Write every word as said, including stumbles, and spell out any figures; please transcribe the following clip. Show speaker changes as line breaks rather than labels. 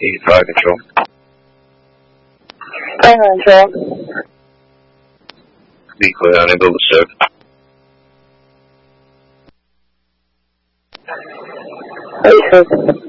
East fire control.
Fire control.
Be clear, unable to serve.
Eight,